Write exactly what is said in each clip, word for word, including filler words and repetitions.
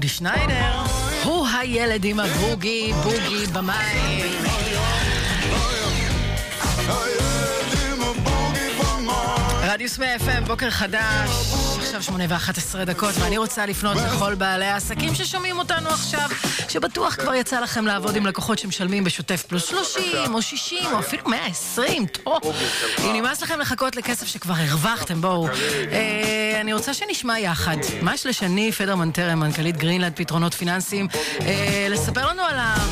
אודי שניידר, הוא הילד עם הבוגי, בוגי במים. רדיו סמי אף אם, בוקר חדש, עכשיו שמונה ואחת עשרה דקות, ואני רוצה לפנות לכל בעלי העסקים ששומעים אותנו עכשיו, שבטוח כבר יצא לכם לעבוד עם לקוחות שמשלמים בשוטף פלוס שלושים או שישים או אפילו מאה ועשרים, טוב. אם נמאס לכם לחכות לכסף שכבר הרווחתם, בואו. אה, אני רוצה שנשמע יחד. מה יש לשני פדרמן טרם, מנכ"לית גרינלנד פתרונות פיננסיים, אה, לספר לנו על ה...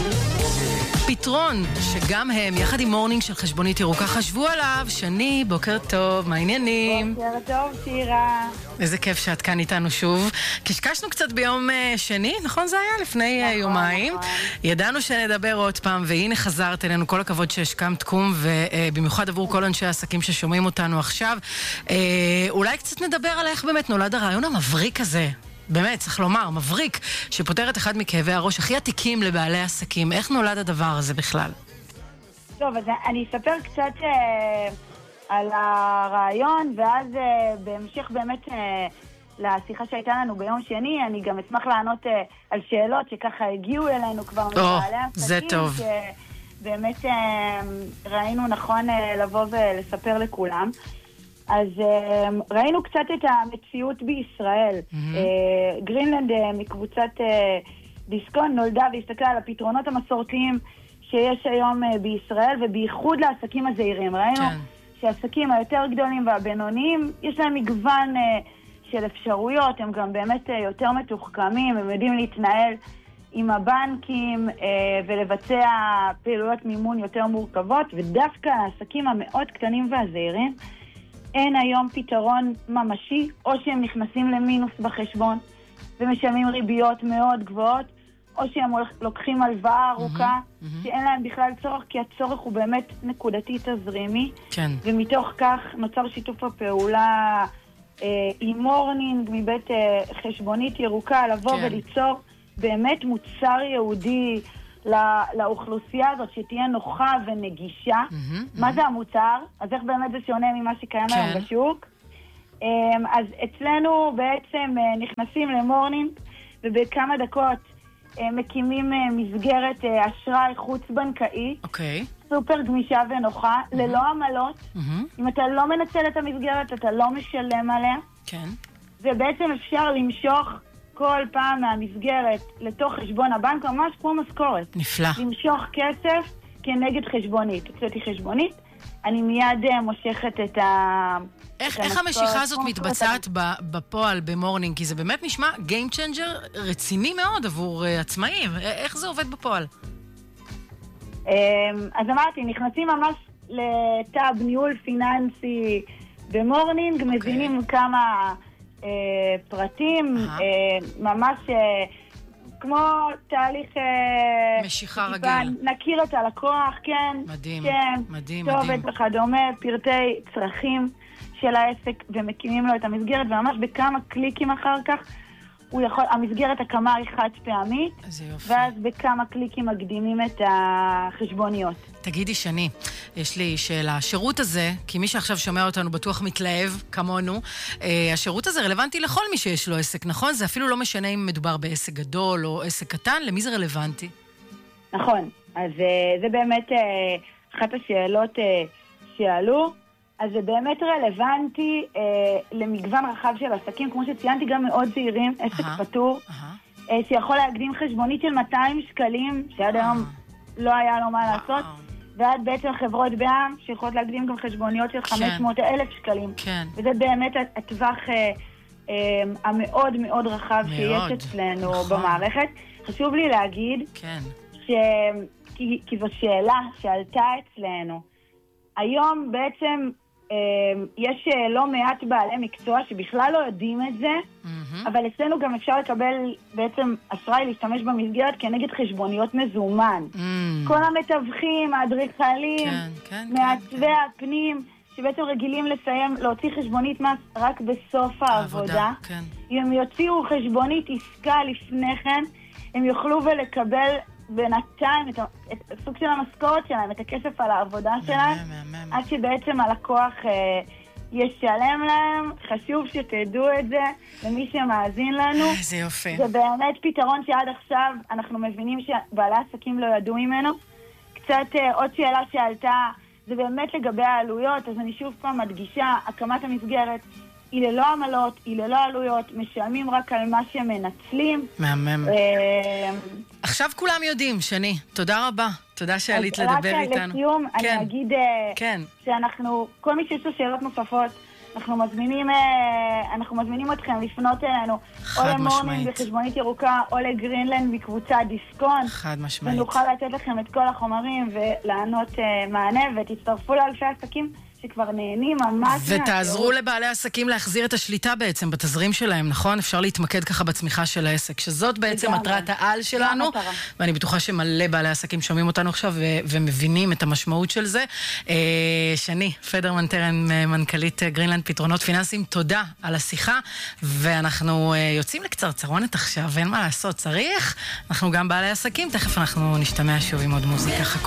פתרון שגם הם, יחד עם מורנינג של חשבונית ירוקה, חשבו עליו. שני, בוקר טוב, מה העניינים? בוקר טוב, שירה. איזה כיף שאת כאן איתנו שוב. קשקשנו קצת ביום שני, נכון זה היה? לפני נכון, יומיים. נכון. ידענו שנדבר עוד פעם, והנה חזרת אלינו. כל הכבוד שהשכמת קום, ובמיוחד עבור כל אנשי העסקים ששומעים אותנו עכשיו. אולי קצת נדבר על איך באמת נולד הרעיון המבריק הזה. באמת, צריך לומר, מבריק, שפותר את אחד מכאבי הראש הכי עתיקים לבעלי עסקים. איך נולד הדבר הזה בכלל? טוב, אז אני אספר קצת אה, על הרעיון, ואז אה, בהמשך באמת אה, לשיחה שהייתה לנו ביום שני, אני גם אשמח לענות אה, על שאלות שככה הגיעו אלינו כבר מבעלי עסקים. זה טוב. שבאמת אה, ראינו נכון אה, לבוא ולספר לכולם. אז uh, ראינו קצת את המציאות בישראל. Mm-hmm. Uh, גרינלנד uh, מקבוצת uh, דיסקון נולדה והסתכלה על הפתרונות המסורתיים שיש היום uh, בישראל, ובייחוד לעסקים הזעירים. ראינו כן. שהעסקים היותר גדולים והבינוניים, יש להם מגוון uh, של אפשרויות, הם גם באמת uh, יותר מתוחכמים, הם יודעים להתנהל עם הבנקים uh, ולבצע פעילויות מימון יותר מורכבות, ודווקא העסקים המאוד קטנים והזעירים, אין היום פתרון ממשי, או שהם נכנסים למינוס בחשבון ומשלמים ריביות מאוד גבוהות, או שהם לוקחים הלוואה ארוכה, mm-hmm, mm-hmm. שאין להם בכלל צורך, כי הצורך הוא באמת נקודתי תזרימי. כן. ומתוך כך נוצר שיתוף הפעולה אה, עם מורנינג מבית אה, חשבונית ירוקה, לבוא כן. וליצור באמת מוצר יהודי לאוכלוסייה הזאת, שתהיה נוחה ונגישה. Mm-hmm, מה mm-hmm. זה המוצר? אז איך באמת זה שונה ממה שקיים כן. היום בשוק? אז אצלנו בעצם נכנסים למורנינג, ובכמה דקות מקימים מסגרת אשראי חוץ-בנקאי, okay. סופר גמישה ונוחה, mm-hmm. ללא עמלות. Mm-hmm. אם אתה לא מנצל את המסגרת, אתה לא משלם עליה. כן. ובעצם אפשר למשוך כל פעם מהמסגרת לתוך חשבון הבנק, ממש כמו משכורת. נפלא. למשוך כסף כנגד חשבונית. הוצאתי חשבונית, אני מיד מושכת את ה... איך, איך המשיכה הזאת מתבצעת בפועל במורנינג? כי זה באמת נשמע game changer רציני מאוד עבור uh, עצמאים. איך זה עובד בפועל? Um, אז אמרתי, נכנסים ממש לטאב ניהול פיננסי במורנינג, okay. מבינים כמה... Uh, פרטים, uh-huh. uh, ממש uh, כמו תהליך uh, משיכה רגיל. נכיר את הלקוח, כן. מדהים, כן, מדהים, טוב, מדהים. את וכדומה, פרטי צרכים של העסק, ומקימים לו את המסגרת, וממש בכמה קליקים אחר כך, הוא יכול, המסגרת הקמה היא חד פעמית, ואז בכמה קליקים מקדימים את החשבוניות. תגידי שני, יש לי שאלה. השירות הזה, כי מי שעכשיו שומע אותנו בטוח מתלהב, כמונו, אה, השירות הזה רלוונטי לכל מי שיש לו עסק, נכון? זה אפילו לא משנה אם מדובר בעסק גדול או עסק קטן, למי זה רלוונטי? נכון, אז אה, זה באמת אה, אחת השאלות אה, שעלו, אז זה באמת רלוונטי אה, למגוון רחב של עסקים, כמו שציינתי, גם מאוד זהירים, עסק uh-huh, פטור, uh-huh. אה, שיכול להקדים חשבונית של מאתיים שקלים, שעד uh-huh. היום לא היה לו מה לעשות, uh-huh. ועד בעצם חברות בעם, שיכולות להקדים גם חשבוניות של כן. חמש מאות אלף שקלים. כן. וזה באמת הטווח אה, אה, המאוד מאוד רחב מאוד. שיש אצלנו נכון. במערכת. חשוב לי להגיד, כן. ש... כי, כי זו שאלה שעלתה אצלנו. היום בעצם יש לא מעט בעלי מקצוע שבכלל לא יודעים את זה, mm-hmm. אבל אצלנו גם אפשר לקבל בעצם אשראי להשתמש במסגרת כנגד חשבוניות מזומן. Mm-hmm. כל המתווכים, האדריכלים, כן, כן, מעצבי כן, הפנים, שבעצם רגילים לסיים, להוציא חשבונית מס רק בסוף העבודה. כן. אם הם יוציאו חשבונית עסקה לפני כן, הם יוכלו ולקבל בינתיים את, את, את סוג של המשכורת שלהם, את הכסף על העבודה שלהם, עד שבעצם הלקוח אה, ישלם להם, חשוב שתדעו את זה, למי שמאזין לנו. זה יופי. זה באמת פתרון שעד עכשיו אנחנו מבינים שבעלי עסקים לא ידעו ממנו. קצת עוד שאלה שעלתה, זה באמת לגבי העלויות, אז אני שוב פעם מדגישה, הקמת המסגרת היא ללא עמלות, היא ללא עלויות, משלמים רק על מה שמנצלים. מהמם. עכשיו כולם יודעים, שני, תודה רבה. תודה שעלית לדבר איתנו. רק לסיום, אני אגיד שאנחנו, כל מי שיש לו שאלות נוספות, אנחנו מזמינים, אנחנו מזמינים אתכם לפנות אלינו, או למורנינג בחשבונית ירוקה, או לגרינלנד בקבוצת דיסקונט. חד משמעית. ונוכל לתת לכם את כל החומרים ולענות מענה, ותצטרפו לאלפי עסקים שכבר נהנים ממש. ותעזרו לבעלי עסקים להחזיר את השליטה בעצם בתזרים שלהם, נכון? אפשר להתמקד ככה בצמיחה של העסק, שזאת בעצם מטרת העל שלנו, ואני בטוחה שמלא בעלי עסקים שומעים אותנו עכשיו ומבינים את המשמעות של זה. שני, פדרמן טרן, מנכ"לית גרינלנד פתרונות פיננסיים, תודה על השיחה, ואנחנו יוצאים לקצרצרונת עכשיו, אין מה לעשות, צריך. אנחנו גם בעלי עסקים, תכף אנחנו נשתמע שוב עם עוד מוזיקה, חכו.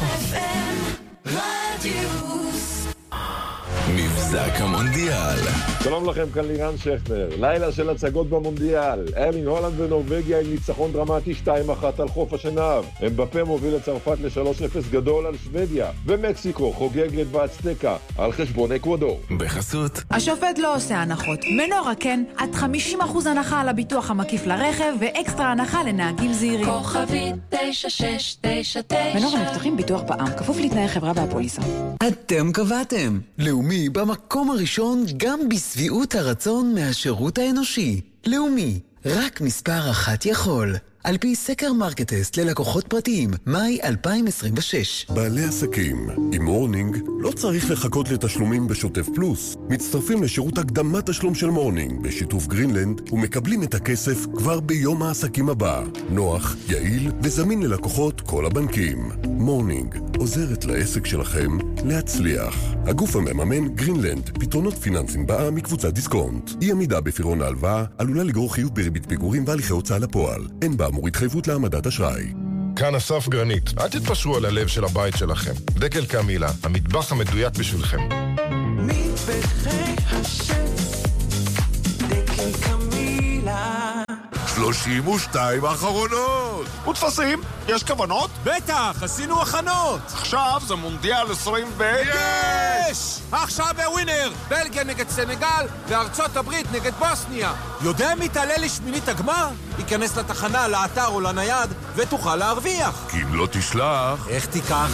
מבזק המונדיאל. שלום לכם, כאן לירן שכנר. לילה של הצגות במונדיאל. ארלינג הולנד ונורווגיה עם ניצחון דרמטי שתיים אחת על חוף השנהב. אמבפה מוביל את צרפת ל-שלוש אפס גדול על שוודיה. ומקסיקו חוגגת באצטקה על חשבון אקוודור. בחסות. השופט לא עושה הנחות. מנורה כן, עד חמישים אחוז הנחה על הביטוח המקיף לרכב ואקסטרה הנחה לנהגים זהירים. כוכבי תשע שש תשע תשע. מנורה מבטחים ביטוח בע"מ, כפוף לתנאי חברה והפוליסה. אתם קבעתם. לאומי במקום הראשון גם בסביעות הרצון מהשירות האנושי. לאומי, רק מספר אחת יכול. על פי סקר מרקטסט ללקוחות פרטיים, מאי אלפיים עשרים ושש. בעלי עסקים, עם מורנינג לא צריך לחכות לתשלומים בשוטף פלוס. מצטרפים לשירות הקדמת תשלום של מורנינג בשיתוף גרינלנד ומקבלים את הכסף כבר ביום העסקים הבא. נוח, יעיל וזמין ללקוחות כל הבנקים. מורנינג עוזרת לעסק שלכם להצליח. הגוף המממן גרינלנד, פתרונות פיננסיים בע"מ מקבוצת דיסקונט. אי עמידה בפירעון ההלוואה עלולה לגרור חיוב בריבית פיגורים והליכי הוצאה לפועל. אין בה מוריד התחייבות להעמדת אשראי. כאן אסף גרנית, אל תתפשרו על הלב של הבית שלכם. דקל קמילה, המטבח המדויק בשבילכם. מטבחי השף, דקל קמילה. שלושים ושתיים האחרונות. ותפסים, יש כוונות? בטח, עשינו הכנות. עכשיו זה מונדיאל עשרים ו... יש! עכשיו בווינר, בלגיה נגד סנגל וארצות הברית נגד בוסניה. יודע מי תעלה לשמינית הגמר? ייכנס לתחנה, לאתר או לנייד ותוכל להרוויח. כי אם לא תשלח... איך תיקח?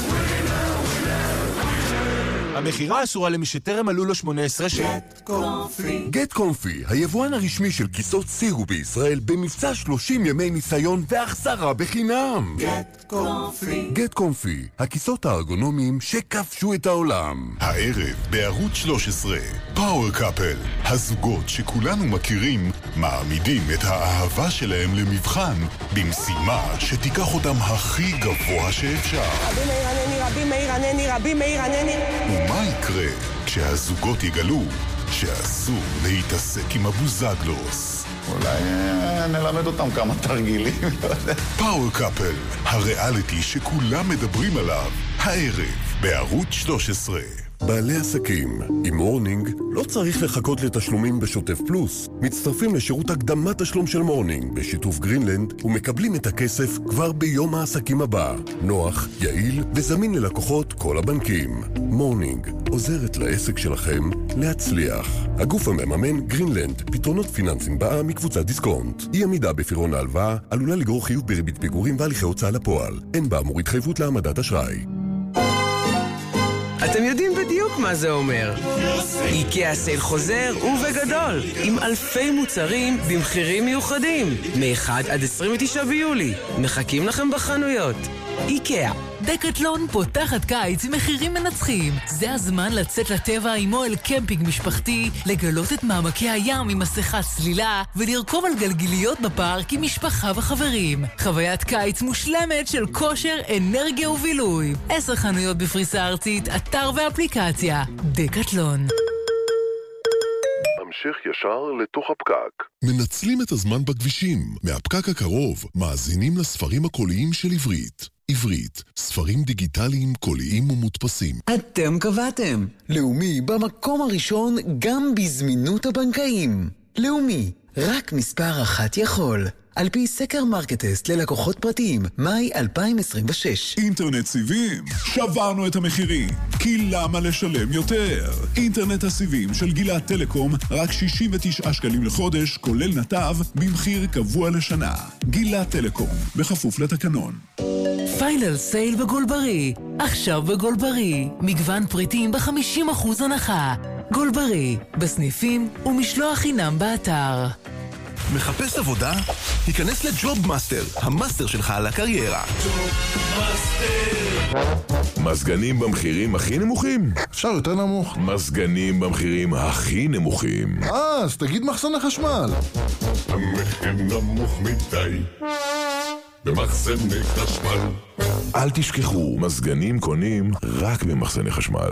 המחירה אסורה למי שטרם מלאו לו שמונה עשרה שנים. גט קונפי. גט קונפי, היבואן הרשמי של כיסאות סירו בישראל במבצע שלושים ימי ניסיון והחזרה בחינם. גט קונפי. גט קונפי, הכיסאות הארגונומיים שכבשו את העולם. הערב בערוץ שלוש עשרה, פאוור קאפל. הזוגות שכולנו מכירים מעמידים את האהבה שלהם למבחן במשימה שתיקח אותם הכי גבוה שאפשר. רבי מאיר ענני, רבי מאיר ענני, רבי מאיר ענני. ומה יקרה כשהזוגות יגלו שאסור להתעסק עם הבוזגלוס? אולי נלמד אותם כמה תרגילים. פאוור קאפל, הריאליטי שכולם מדברים עליו, הערב בערוץ שלוש עשרה. בעלי עסקים, עם מורנינג לא צריך לחכות לתשלומים בשוטף פלוס. מצטרפים לשירות הקדמת תשלום של מורנינג בשיתוף גרינלנד ומקבלים את הכסף כבר ביום העסקים הבא. נוח, יעיל וזמין ללקוחות כל הבנקים. מורנינג עוזרת לעסק שלכם להצליח. הגוף המממן גרינלנד, פתרונות פיננסיים בע"מ מקבוצת דיסקונט. אי עמידה בפירעון ההלוואה עלולה לגרור חיוב בריבית פיגורים והליכי הוצאה לפועל. אין בה מוריד התחייבות להעמדת אשראי. אתם יודעים בדיוק מה זה אומר. איקאה סייל חוזר ובגדול, עם אלפי מוצרים במחירים מיוחדים, מ-אחד עד עשרים ותשעה ביולי. מחכים לכם בחנויות. איקאה. דקטלון פותחת קיץ עם מחירים מנצחים. זה הזמן לצאת לטבע עמו אל קמפינג משפחתי, לגלות את מעמקי הים עם מסכת צלילה, ולרכוב על גלגיליות בפארק עם משפחה וחברים. חוויית קיץ מושלמת של כושר, אנרגיה ובילוי. עשר חנויות בפריסה ארצית, אתר ואפליקציה. דקטלון. המשך ישר לתוך הפקק. מנצלים את הזמן בכבישים. מהפקק הקרוב מאזינים לספרים הקוליים של עברית. עברית, ספרים דיגיטליים, קוליים ומודפסים. אתם קבעתם. לאומי במקום הראשון גם בזמינות הבנקאים. לאומי, רק מספר אחת יכול. על פי סקר מרקטסט ללקוחות פרטיים, מאי אלפיים עשרים ושש. אינטרנט סיבים, שברנו את המחירים. כי למה לשלם יותר? אינטרנט הסיבים של גילת טלקום, רק שישים ותשעה שקלים לחודש, כולל נתב, במחיר קבוע לשנה. גילת טלקום, בכפוף לתקנון. פיינל סייל בגולברי. עכשיו בגולברי. מגוון פריטים ב-חמישים אחוז הנחה. גולברי, בסניפים ומשלוח חינם באתר. מחפש עבודה? היכנס לג'וב מאסטר, המאסטר שלך על הקריירה. מזגנים במחירים הכי נמוכים? אפשר יותר נמוך. מזגנים במחירים הכי נמוכים. אה, אז תגיד מחסן החשמל. המחיר נמוך מדי במחסני חשמל. אל תשכחו, מזגנים קונים רק במחסני חשמל.